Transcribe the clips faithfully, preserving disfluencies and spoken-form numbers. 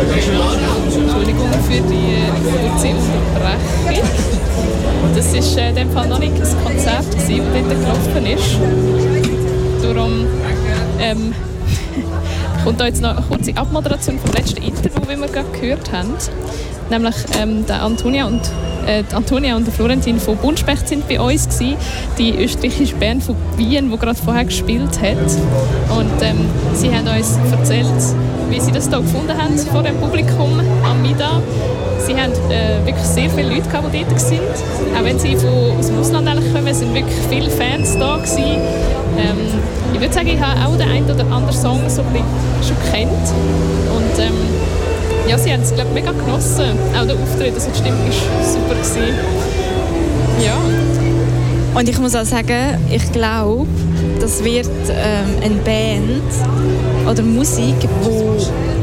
Entschuldigung für die äh, kurze Unterbrechung. Das war äh, in dem Fall noch nicht ein Konzert, das dort gelaufen ist. Darum ähm, kommt da jetzt noch eine kurze Abmoderation vom letzten Interview, wie wir gerade gehört haben. Nämlich ähm, der Antonia und Äh, Antonia und Florentin von Buntspecht sind bei uns gewesen, die österreichische Band von Wien, die gerade vorher gespielt hat. Und ähm, sie haben uns erzählt, wie sie das hier gefunden haben vor dem Publikum am Mida. Sie haben äh, wirklich sehr viele Leute gehabt, die dort waren. Auch wenn sie von, aus dem Ausland eigentlich kommen, sind wirklich viele Fans da gewesen. Ähm, ich würde sagen, ich habe auch den einen oder anderen Song so ein bisschen schon gekannt. Und ähm, ja, sie haben es, glaube ich, mega genossen. Auch der Auftritt, also die Stimmung war super gewesen. Ja. Und ich muss auch sagen, ich glaube, das wird ähm, eine Band oder Musik, wo,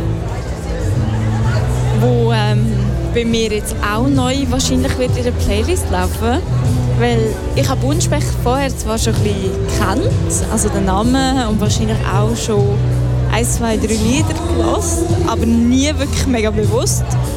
wo ähm, bei mir jetzt auch neu wahrscheinlich wird in der Playlist laufen. Weil ich habe Buntspecht vorher zwar schon ein bisschen gekannt, also den Namen und wahrscheinlich auch schon ein, zwei, drei Lieder gehört, aber nie wirklich mega bewusst.